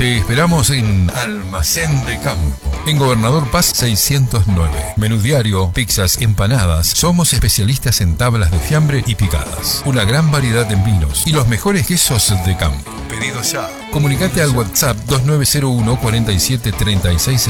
Te esperamos en Almacén de Campo, en Gobernador Paz 609. Menú diario, pizzas, empanadas. Somos especialistas en tablas de fiambre y picadas. Una gran variedad en vinos y los mejores quesos de campo. Pedido ya. Comunicate al WhatsApp 2901 47 36